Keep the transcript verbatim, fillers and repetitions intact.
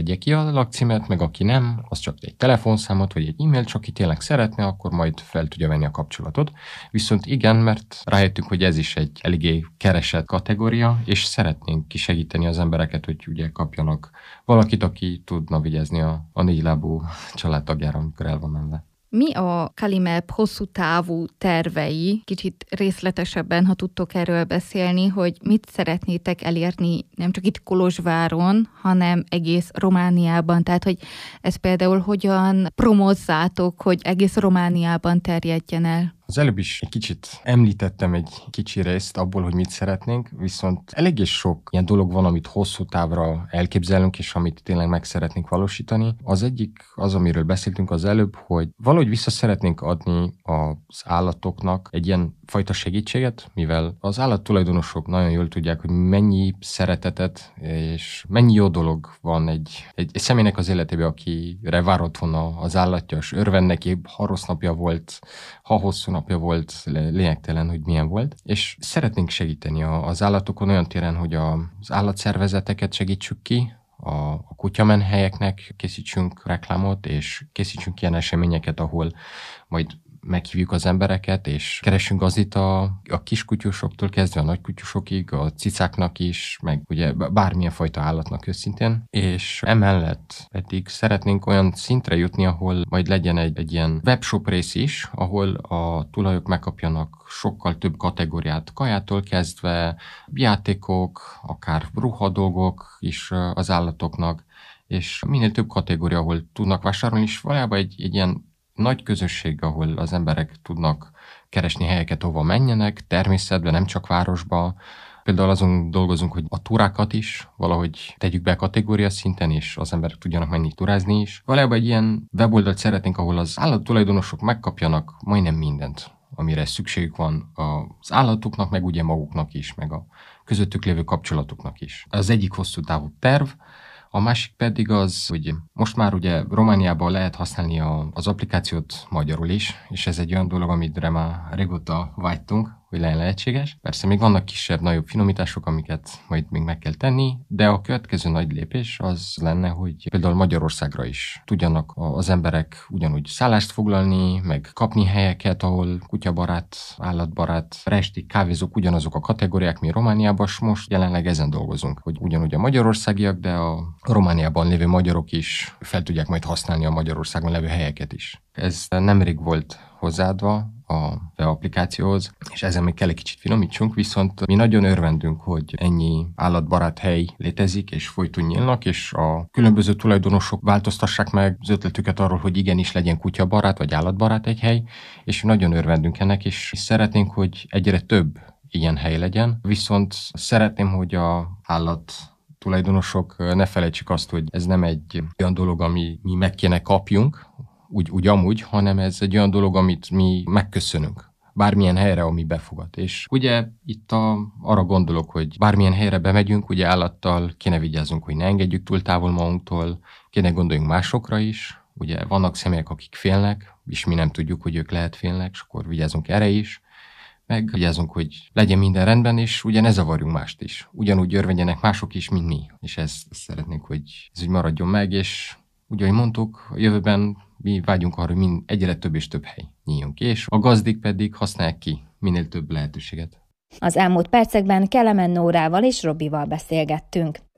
engedje ki a lakcímet, meg aki nem, az csak egy telefonszámot, vagy egy e-mailt, csak aki tényleg szeretne, akkor majd fel tudja venni a kapcsolatot. Viszont igen, mert rájöttünk, hogy ez is egy eléggé keresett kategória, és szeretnénk kisegíteni az embereket, hogy ugye kapjanak valakit, aki tudna vigyázni a, a négylábú családtagjára, amikor el van menve. Mi a Calimap hosszú távú tervei? Kicsit részletesebben, ha tudtok erről beszélni, hogy mit szeretnétek elérni nem csak itt Kolozsváron, hanem egész Romániában. Tehát, hogy ez például hogyan promozzátok, hogy egész Romániában terjedjen el? Az előbb is egy kicsit említettem egy kicsi részt abból, hogy mit szeretnénk, viszont eléggé sok ilyen dolog van, amit hosszú távra elképzelünk, és amit tényleg meg szeretnénk valósítani. Az egyik az, amiről beszéltünk az előbb, hogy valahogy vissza szeretnénk adni az állatoknak egy ilyen fajta segítséget, mivel az állattulajdonosok nagyon jól tudják, hogy mennyi szeretetet és mennyi jó dolog van egy, egy, egy személynek az életében, akire vár otthon az állatja, és örvend neki, ha rossz napja volt, ha hosszú napja volt, lényegtelen, hogy milyen volt. És szeretnénk segíteni az állatokon olyan téren, hogy az állatszervezeteket segítsük ki, a kutyamenhelyeknek készítsünk reklámot, és készítsünk ilyen eseményeket, ahol majd meghívjuk az embereket, és keressünk gazdit a, a kiskutyusoktól kezdve a nagykutyusokig, a cicáknak is, meg ugye bármilyen fajta állatnak őszintén. És emellett pedig szeretnénk olyan szintre jutni, ahol majd legyen egy, egy ilyen webshop rész is, ahol a tulajok megkapjanak sokkal több kategóriát, kajától kezdve, játékok, akár ruhadolgok is az állatoknak, és minél több kategória, ahol tudnak vásárolni, és valójában egy, egy ilyen nagy közösség, ahol az emberek tudnak keresni helyeket, hova menjenek, természetben, nem csak városba. Például azon dolgozunk, hogy a túrákat is valahogy tegyük be kategória szinten, és az emberek tudjanak menni turázni is. Valójában egy ilyen weboldalt szeretnénk, ahol az állattulajdonosok megkapjanak majdnem mindent, amire szükségük van az állatoknak, meg ugye maguknak is, meg a közöttük lévő kapcsolatoknak is. Az egyik hosszú távú terv. A másik pedig az, hogy most már ugye Romániában lehet használni a, az applikációt magyarul is, és ez egy olyan dolog, amire már régóta vágytunk, hogy legyen lehetséges. Persze még vannak kisebb, nagyobb finomítások, amiket majd még meg kell tenni, de a következő nagy lépés az lenne, hogy például Magyarországra is tudjanak az emberek ugyanúgy szállást foglalni, meg kapni helyeket, ahol kutyabarát, állatbarát, resti, kávézók, ugyanazok a kategóriák, mi Romániában, és most jelenleg ezen dolgozunk, hogy ugyanúgy a magyarországiak, de a Romániában lévő magyarok is fel tudják majd használni a Magyarországon lévő helyeket is. Ez nemrég volt hozzáadva a applikációhoz, és ezen még kell egy kicsit finomítsunk, viszont mi nagyon örvendünk, hogy ennyi állatbarát hely létezik, és folyton nyílnak, és a különböző tulajdonosok változtassák meg az ötletüket arról, hogy igenis legyen kutyabarát, vagy állatbarát egy hely, és nagyon örvendünk ennek, és szeretnénk, hogy egyre több ilyen hely legyen, viszont szeretném, hogy a állat tulajdonosok ne felejtsük azt, hogy ez nem egy olyan dolog, ami mi meg kéne kapjunk, úgy, úgy amúgy, hanem ez egy olyan dolog, amit mi megköszönünk. Bármilyen helyre, ami befogad. És ugye itt a, arra gondolok, hogy bármilyen helyre bemegyünk, ugye állattal kéne vigyázzunk, hogy ne engedjük túl távol magunktól, kéne gondoljunk másokra is. Ugye vannak személyek, akik félnek, és mi nem tudjuk, hogy ők lehet félnek, és akkor vigyázzunk erre is. Meg vigyázzunk, hogy legyen minden rendben, és ugye ne zavarjunk mást is. Ugyanúgy örvendjenek mások is, mint mi. És ezt, ezt szeretnénk, hogy ez úgy maradjon meg, és ugye, ahogy mondtuk, a jövőben mi vágyunk arra, hogy egyre több és több hely nyíljunk, és a gazdik pedig használják ki minél több lehetőséget. Az elmúlt percekben Kelemen Nórával és Robival beszélgettünk.